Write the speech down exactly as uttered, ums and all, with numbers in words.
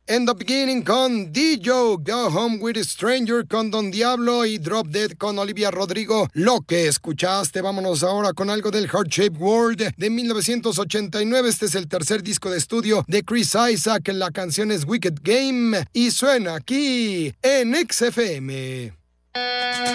In the Beginning con D-Joe, Go Home with a Stranger con Don Diablo y Drop Dead con Olivia Rodrigo. Lo que escuchaste, vámonos ahora con algo del Heart Shaped World de mil novecientos ochenta y nueve. Este es el tercer disco de estudio de Chris Isaac. La canción es Wicked Game y suena aquí en X F M.